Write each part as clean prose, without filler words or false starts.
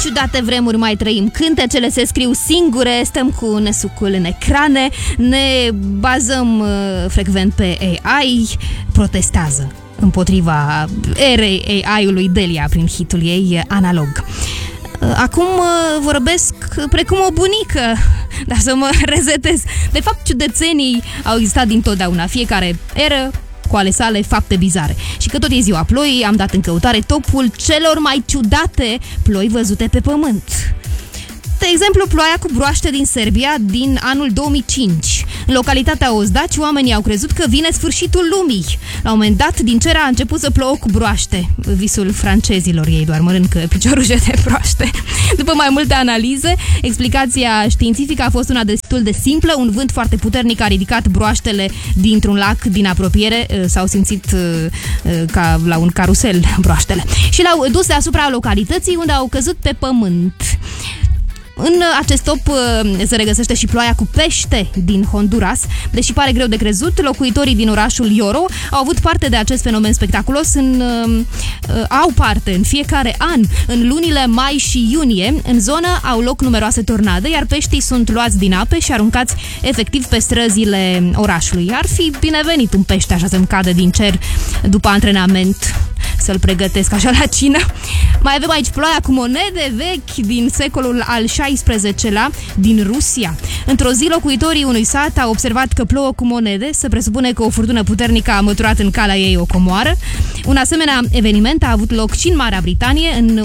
ciudate vremuri mai trăim. Cântecele se scriu singure, stăm cu nesucul în ecrane, ne bazăm frecvent pe AI, protestează împotriva erei AI-ului Delia prin hitul ei Analog. Acum vorbesc precum o bunică, dar să mă rezetez. De fapt, ciudățenii au existat dintotdeauna, fiecare eră cu ale sale fapte bizare. Și că tot e ziua ploii, am dat în căutare topul celor mai ciudate ploi văzute pe pământ. De exemplu, ploaia cu broaște din Serbia din anul 2005. În localitatea Ozdaci, oamenii au crezut că vine sfârșitul lumii. La un moment dat, din cer a început să plouă cu broaște. Visul francezilor, ei doar mănâncă piciorușe de broaște. După mai multe analize, explicația științifică a fost una destul de simplă. Un vânt foarte puternic a ridicat broaștele dintr-un lac din apropiere. S-au simțit ca la un carusel broaștele. Și le-au dus deasupra localității, unde au căzut pe pământ. În acest top se regăsește și ploaia cu pește din Honduras. Deși pare greu de crezut, locuitorii din orașul Yoro au avut parte de acest fenomen spectaculos. Au parte în fiecare an, în lunile mai și iunie. În zonă au loc numeroase tornade, iar peștii sunt luați din ape și aruncați efectiv pe străzile orașului. Ar fi binevenit un pește așa să-mi cadă din cer după antrenament, să-l pregătesc așa la cină. Mai avem aici ploaia cu monede vechi din secolul al XVI-lea din Rusia. Într-o zi, locuitorii unui sat au observat că plouă cu monede. Se presupune că o furtună puternică a măturat în calea ei o comoară. Un asemenea eveniment a avut loc și în Marea Britanie în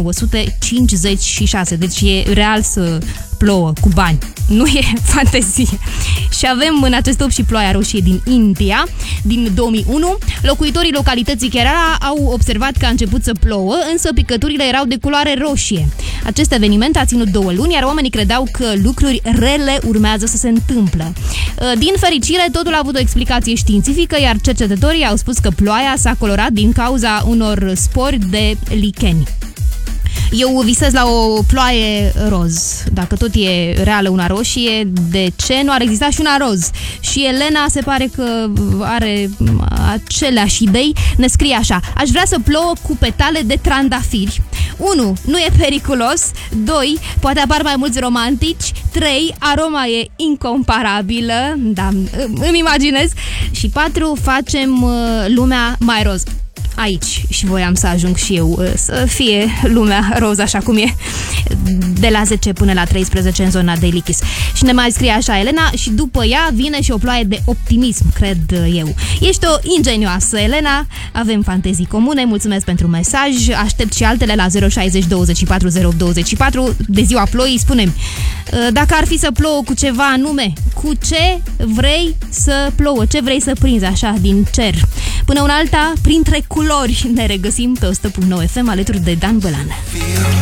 1956. Deci e real să plouă cu bani. Nu e fantezie. Și avem în acest top și ploaia roșie din India, din 2001. Locuitorii localității Kerala au observat că a început să plouă, însă picăturile erau de culoare roșie. Acest eveniment a ținut 2 luni, iar oamenii credeau că lucruri rele urmează să se întâmple. Din fericire, totul a avut o explicație științifică, iar cercetătorii au spus că ploaia s-a colorat din cauza unor spori de licheni. Eu visez la o ploaie roz. Dacă tot e reală una roșie, de ce nu ar exista și una roz? Și Elena se pare că are aceleași idei. Ne scrie așa: aș vrea să plouă cu petale de trandafiri. 1. Nu e periculos. 2. Poate apar mai mulți romantici. 3. Aroma e incomparabilă. Da, îmi imaginez. Și 4. Facem lumea mai roz. Aici și voiam să ajung și eu, să fie lumea roz așa cum e, de la 10 până la 13 în zona Daily Kiss. Și ne mai scrie așa Elena: și după ea vine și o ploaie de optimism, cred eu. Ești o ingenioasă, Elena, avem fantezii comune, mulțumesc pentru mesaj, aștept și altele la 060 24 024. De ziua ploii, spune-mi, dacă ar fi să plouă cu ceva anume, cu ce vrei să plouă, ce vrei să prinzi așa din cer? Până una alta, printre culori ne regăsim pe 100.9 FM alături de Dan Bălan.